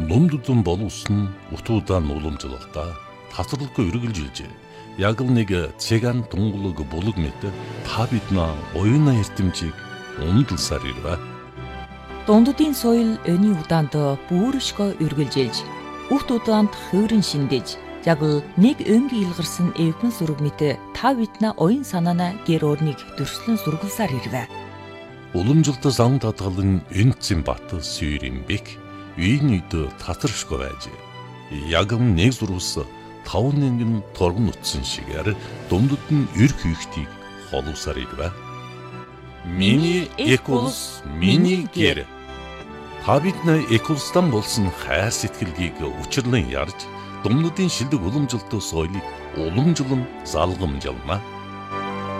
Дундудун боловсон утуудан уламжлалтаа тасралгүй үргэлжилжээ. Яг л нэг цэган тунгалаг булаг мэт та биднээ оюуна эрдэмжийг ундлсаар ирвэ. Дундудын соёл өний удаанд бүршгөө үргэлжилж, урт удаанд хөөрөн шиндэж, яг л нэг өнгийн илгарсан эвгэн сүрэг мэт та биднээ оюун санаана гэр орныг дөрслөн сургалсаар ирвэ. Уламжлалт зам татгалан энцэн бат сүйрэмбек үйн үйд татаршгүй байж. Яг нэг зурвас 5 нэгэн торгон утсан шигээр дундад нь эр хийхтийг холовсаар ирвэ. Миний эколс, миний гэр. Та бидний эколстан болсон хайр сэтгэлгийг учирлан ярьж, дундадын шилдэг уламжлалт соёлыг уламжлан залгамжлана.